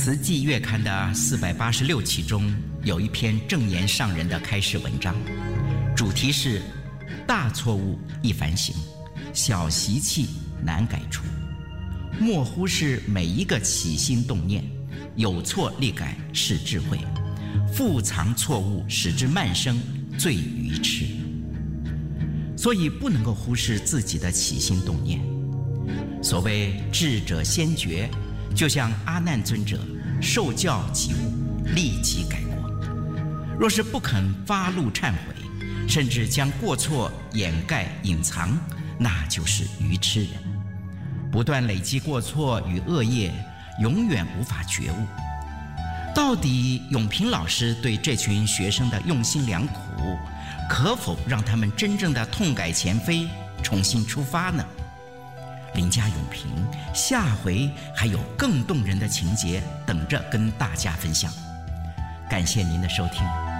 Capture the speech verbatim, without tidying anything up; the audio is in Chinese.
慈济月刊的四百八十六期中，有一篇正言上人的开示文章，主题是大错误易反省，小习气难改除。莫忽视每一个起心动念，有错立改是智慧，复藏错误使之慢生，最愚痴。所以不能够忽视自己的起心动念。所谓智者先觉，就像阿难尊者受教即悟，立即改过。若是不肯发怒忏悔，甚至将过错掩盖隐藏，那就是愚痴人。不断累积过错与恶业，永远无法觉悟。到底永平老师对这群学生的用心良苦，可否让他们真正的痛改前非，重新出发呢？林家永平下回还有更动人的情节等着跟大家分享。感谢您的收听。